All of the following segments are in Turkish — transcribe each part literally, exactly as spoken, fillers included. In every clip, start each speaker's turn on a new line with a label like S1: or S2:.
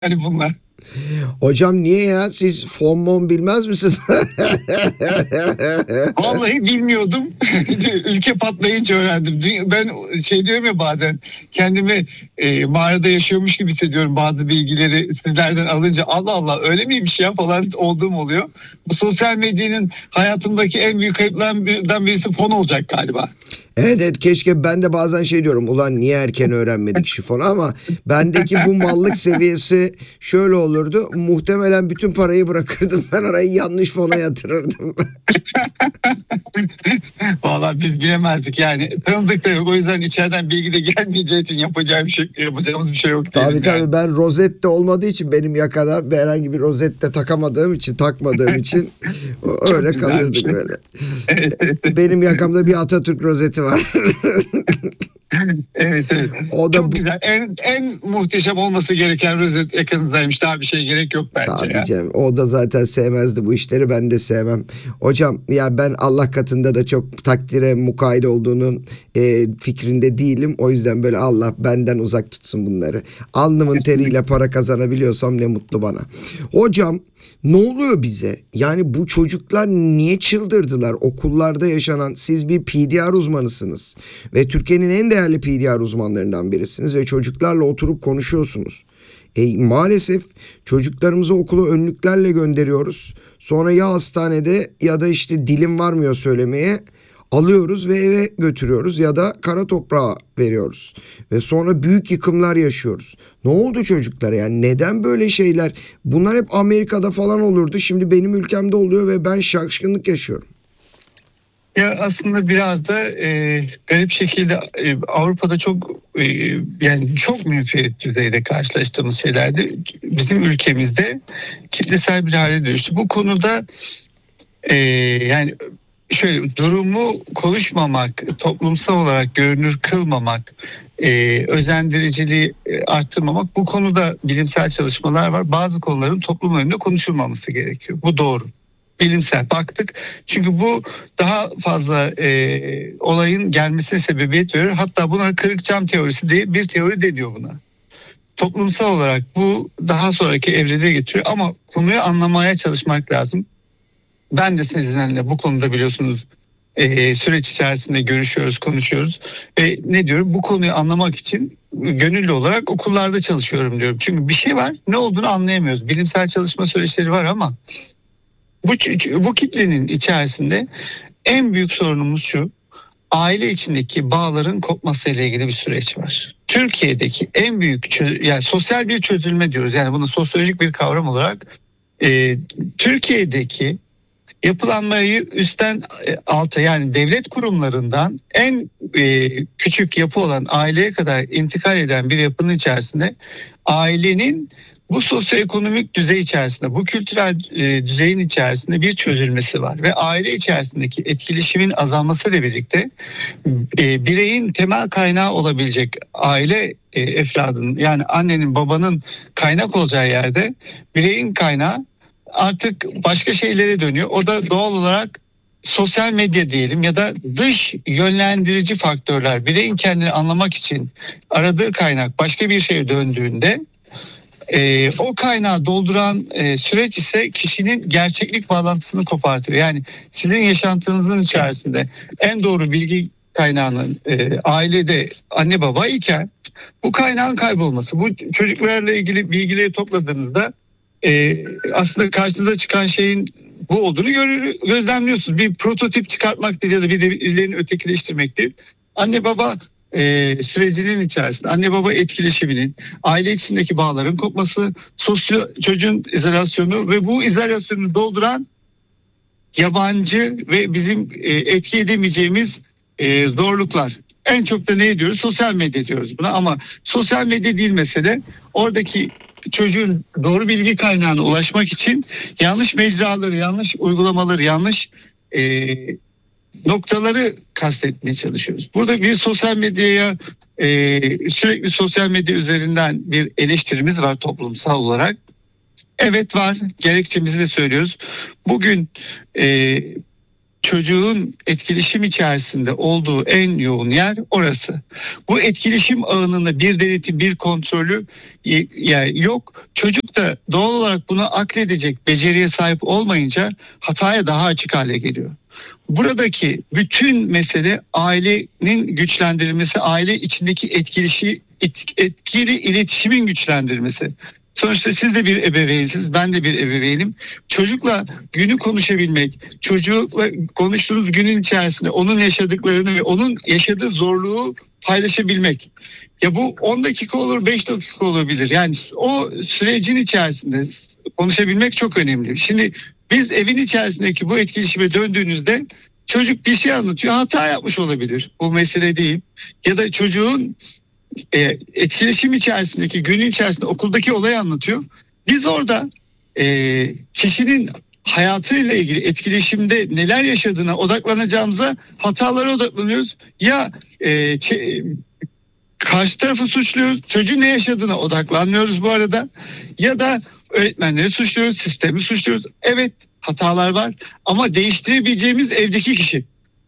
S1: yani bunlar.
S2: Hocam niye ya? Siz fon mon bilmez misiniz?
S1: Vallahi bilmiyordum. Ülke patlayınca öğrendim. Ben şey diyorum ya, bazen kendimi e, mağarada yaşıyormuş gibi hissediyorum, bazı bilgileri sizlerden alınca. Allah Allah, öyle miymiş ya falan olduğum oluyor. Bu sosyal medyanın hayatımdaki en büyük kayıplardan birisi fon olacak galiba.
S2: Evet, evet, keşke ben de bazen şey diyorum, ulan niye erken öğrenmedik şifonu, ama bendeki bu mallık seviyesi şöyle olurdu, muhtemelen bütün parayı bırakırdım, ben arayı yanlış fona yatırırdım.
S1: Vallahi biz bilemezdik yani, tanıdık da yok, o yüzden içeriden bilgi de gelmeyeceği için yapacağım bir şey, yapacağımız bir şey yok.
S2: Tabii
S1: yani.
S2: tabii, ben rozette olmadığı için, benim yakada herhangi bir rozette takamadığım için, takmadığım için öyle kalırdık böyle. Benim yakamda bir Atatürk rozeti var.
S1: Evet, evet.
S2: O da
S1: Çok
S2: bu...
S1: güzel. En, en muhteşem olması gereken rozet yakınızdaymış. Daha bir şey gerek yok bence.
S2: Tabii
S1: ya.
S2: canım. O da zaten sevmezdi bu işleri. Ben de sevmem. Hocam ya, ben Allah katında da çok takdire mukayyil olduğunun e, fikrinde değilim. O yüzden böyle Allah benden uzak tutsun bunları. Alnımın teriyle para kazanabiliyorsam ne mutlu bana. Hocam ne oluyor bize? Yani bu çocuklar niye çıldırdılar? Okullarda yaşanan, siz bir P D R uzmanısınız ve Türkiye'nin en değerli P D R uzmanlarından birisiniz ve çocuklarla oturup konuşuyorsunuz. E, maalesef çocuklarımızı okula önlüklerle gönderiyoruz. Sonra ya hastanede ya da işte dilim varmıyor söylemeye, alıyoruz ve eve götürüyoruz ya da kara toprağa veriyoruz. Ve sonra büyük yıkımlar yaşıyoruz. Ne oldu çocuklara, yani neden böyle şeyler? Bunlar hep Amerika'da falan olurdu. Şimdi benim ülkemde oluyor ve ben şaşkınlık yaşıyorum.
S1: Ya aslında biraz da e, garip şekilde e, Avrupa'da çok e, yani çok münferit düzeyde karşılaştığımız şeylerdi. Bizim ülkemizde kitlesel bir hale dönüştü. Bu konuda e, yani şöyle, durumu konuşmamak, toplumsal olarak görünür kılmamak, e, özendiriciliği e, arttırmamak, bu konuda bilimsel çalışmalar var. Bazı konuların toplum önünde konuşulmaması gerekiyor. Bu doğru. Bilimsel baktık. Çünkü bu daha fazla e, olayın gelmesine sebebiyet veriyor. Hatta buna kırık cam teorisi diye bir teori deniyor buna. Toplumsal olarak bu daha sonraki evrelere getiriyor ama konuyu anlamaya çalışmak lazım. Ben de sizinle bu konuda biliyorsunuz e, süreç içerisinde görüşüyoruz, konuşuyoruz ve ne diyorum, bu konuyu anlamak için gönüllü olarak okullarda çalışıyorum diyorum. Çünkü bir şey var, ne olduğunu anlayamıyoruz. Bilimsel çalışma süreçleri var ama bu, bu kitlenin içerisinde en büyük sorunumuz şu: aile içindeki bağların kopması ile ilgili bir süreç var. Türkiye'deki en büyük çö- yani sosyal bir çözülme diyoruz. Yani bunu sosyolojik bir kavram olarak e, Türkiye'deki yapılanmayı üstten alta, yani devlet kurumlarından en e, küçük yapı olan aileye kadar intikal eden bir yapının içerisinde ailenin bu sosyoekonomik düzey içerisinde, bu kültürel e, düzeyin içerisinde bir çözülmesi var ve aile içerisindeki etkileşimin azalmasıyla birlikte e, bireyin temel kaynağı olabilecek aile e, efradının, yani annenin babanın kaynak olacağı yerde bireyin kaynağı artık başka şeylere dönüyor. O da doğal olarak sosyal medya diyelim ya da dış yönlendirici faktörler. Bireyin kendini anlamak için aradığı kaynak başka bir şeye döndüğünde e, o kaynağı dolduran e, süreç ise kişinin gerçeklik bağlantısını kopartıyor. Yani sizin yaşantınızın içerisinde en doğru bilgi kaynağının e, ailede anne baba iken bu kaynağın kaybolması, bu çocuklarla ilgili bilgileri topladığınızda Ee, aslında karşınıza çıkan şeyin bu olduğunu görür, gözlemliyorsunuz. Bir prototip çıkartmak değil ya da birilerini ötekileştirmek değil. Anne baba e, sürecinin içerisinde, anne baba etkileşiminin, aile içindeki bağların kopması, sosyo çocuğun izolasyonu ve bu izolasyonu dolduran yabancı ve bizim e, etki edemeyeceğimiz e, zorluklar. En çok da ne diyoruz? Sosyal medya diyoruz buna, ama sosyal medya değil mesele. Oradaki çocuğun doğru bilgi kaynağına ulaşmak için yanlış mecraları, yanlış uygulamaları, yanlış e, noktaları kastetmeye çalışıyoruz. Burada bir sosyal medyaya e, sürekli sosyal medya üzerinden bir eleştirimiz var toplumsal olarak. Evet var, gerekçemizi de söylüyoruz. Bugün e, çocuğun etkileşim içerisinde olduğu en yoğun yer orası. Bu etkileşim ağının bir denetim, bir kontrolü yani yok. Çocuk da doğal olarak bunu akledecek beceriye sahip olmayınca hataya daha açık hale geliyor. Buradaki bütün mesele ailenin güçlendirilmesi, aile içindeki etkileşi, etkili iletişimin güçlendirilmesi. Sonuçta siz de bir ebeveynsiniz, ben de bir ebeveynim. Çocukla günü konuşabilmek, çocukla konuştuğunuz günün içerisinde onun yaşadıklarını ve onun yaşadığı zorluğu paylaşabilmek. Ya bu on dakika olur, beş dakika olabilir. Yani o sürecin içerisinde konuşabilmek çok önemli. Şimdi biz evin içerisindeki bu etkileşime döndüğünüzde çocuk bir şey anlatıyor, hata yapmış olabilir. Bu mesele değil. Ya da çocuğun e, etkileşim içerisindeki, günün içerisinde okuldaki olayı anlatıyor. Biz orada e, kişinin hayatıyla ilgili etkileşimde neler yaşadığına odaklanacağımıza hatalara odaklanıyoruz. Ya e, ç- karşı tarafı suçluyoruz, çocuğun ne yaşadığına odaklanmıyoruz bu arada. Ya da öğretmenleri suçluyoruz, sistemi suçluyoruz. Evet, hatalar var ama değiştirebileceğimiz evdeki kişi.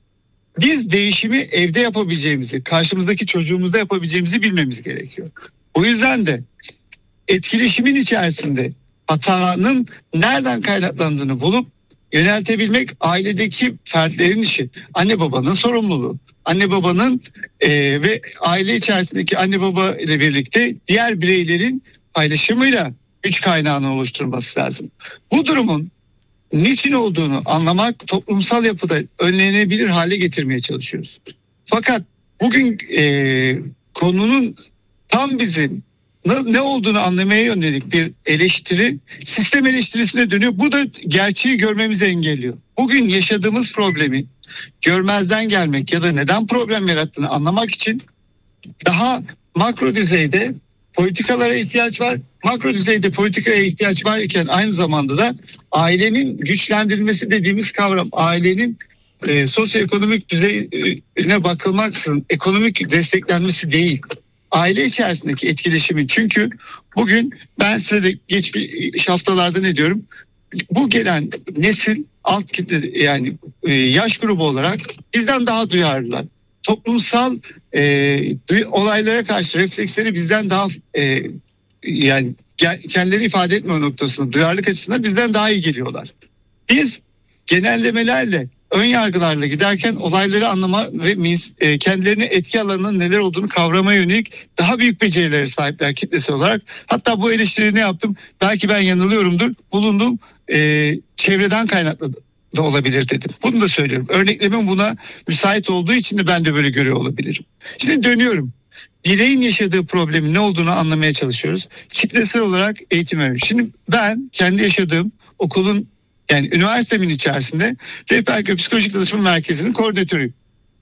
S1: Biz değişimi evde yapabileceğimizi, karşımızdaki çocuğumuzda yapabileceğimizi bilmemiz gerekiyor. O yüzden de etkileşimin içerisinde hatanın nereden kaynaklandığını bulup yöneltebilmek ailedeki fertlerin işi. Anne babanın sorumluluğu. Anne babanın e, ve aile içerisindeki anne baba ile birlikte diğer bireylerin paylaşımıyla güç kaynağını oluşturması lazım. Bu durumun niçin olduğunu anlamak, toplumsal yapıda önlenebilir hale getirmeye çalışıyoruz. Fakat bugün e, konunun tam bizim ne, ne olduğunu anlamaya yönelik bir eleştiri sistem eleştirisine dönüyor. Bu da gerçeği görmemizi engelliyor. Bugün yaşadığımız problemi görmezden gelmek ya da neden problem yarattığını anlamak için daha makro düzeyde politikalara ihtiyaç var. Makro düzeyde politikaya ihtiyaç var iken aynı zamanda da ailenin güçlendirilmesi dediğimiz kavram, ailenin e, sosyoekonomik düzeyine bakılmaksızın ekonomik desteklenmesi değil. Aile içerisindeki etkileşimin, çünkü bugün ben size de geçmiş haftalarda ne diyorum? Bu gelen nesil alt kitle, yani e, yaş grubu olarak bizden daha duyarlılar. Toplumsal e, olaylara karşı refleksleri bizden daha e, yani kendileri ifade etme noktasında duyarlılık açısından bizden daha iyi geliyorlar. Biz genellemelerle, ön yargılarla giderken olayları anlama ve e, kendilerine etki alanının neler olduğunu kavramaya yönelik daha büyük becerilere sahipler kitlesi olarak. Hatta bu eleştiriyi ne yaptım? Belki ben yanılıyorumdur. Bulunduğum e, çevreden kaynaklı da olabilir dedim. Bunu da söylüyorum. Örneklemin buna müsait olduğu için de ben de böyle görüyor olabilirim. Şimdi dönüyorum. Bireyin yaşadığı problemin ne olduğunu anlamaya çalışıyoruz. Kitlesel olarak eğitim veriyoruz. Şimdi ben kendi yaşadığım okulun, yani üniversitemin içerisinde Rehberköy Psikolojik Danışma Merkezi'nin koordinatörüyüm.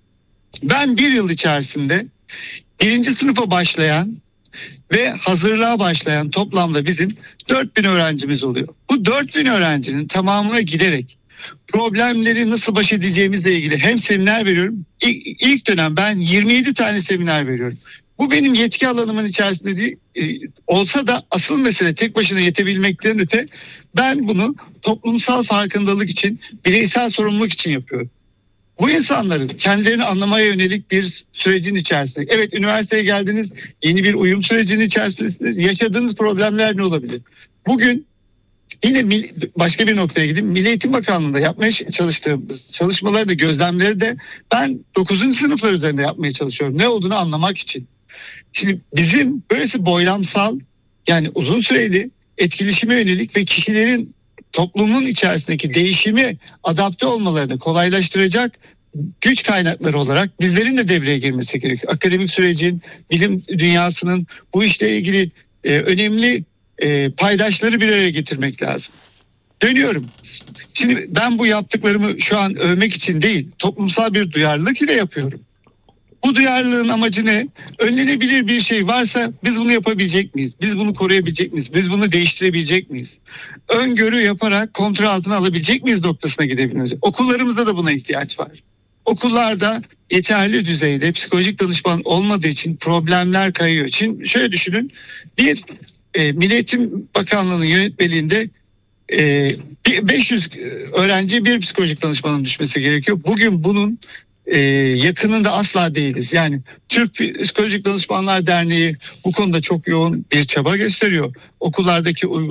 S1: Ben bir yıl içerisinde birinci sınıfa başlayan ve hazırlığa başlayan toplamda bizim dört bin öğrencimiz oluyor. Bu dört bin öğrencinin tamamına giderek problemleri nasıl baş edeceğimizle ilgili hem seminer veriyorum. İlk, ilk dönem ben yirmi yedi tane seminer veriyorum. Bu benim yetki alanımın içerisinde değil, e, olsa da asıl mesele tek başına yetebilmekten öte ben bunu toplumsal farkındalık için, bireysel sorumluluk için yapıyorum. Bu insanların kendilerini anlamaya yönelik bir sürecin içerisinde. Evet, üniversiteye geldiniz, yeni bir uyum sürecinin içerisindesiniz. Yaşadığınız problemler ne olabilir? Bugün yine başka bir noktaya gideyim. Milli Eğitim Bakanlığı'nda yapmaya çalıştığımız çalışmaları da, gözlemleri de ben dokuzuncu sınıflar üzerinde yapmaya çalışıyorum. Ne olduğunu anlamak için. Şimdi bizim böylesi boylamsal, yani uzun süreli etkileşime yönelik ve kişilerin toplumun içerisindeki değişimi adapte olmalarını kolaylaştıracak güç kaynakları olarak bizlerin de devreye girmesi gerekiyor. Akademik sürecin, bilim dünyasının bu işle ilgili e, önemli e, paydaşları bir araya getirmek lazım. Dönüyorum. Şimdi ben bu yaptıklarımı şu an övmek için değil, toplumsal bir duyarlılık ile yapıyorum. Bu duyarlılığın amacı ne? Önlenebilir bir şey varsa biz bunu yapabilecek miyiz? Biz bunu koruyabilecek miyiz? Biz bunu değiştirebilecek miyiz? Öngörü yaparak kontrol altına alabilecek miyiz noktasına gidebiliriz. Okullarımızda da buna ihtiyaç var. Okullarda yeterli düzeyde psikolojik danışman olmadığı için problemler kayıyor. Şimdi şöyle düşünün. Bir, e, Milli Eğitim Bakanlığı'nın yönetmeliğinde e, beş yüz öğrenciye bir psikolojik danışmanın düşmesi gerekiyor. Bugün bunun e, yakınında asla değiliz. Yani Türk Psikolojik Danışmanlar Derneği bu konuda çok yoğun bir çaba gösteriyor. Okullardaki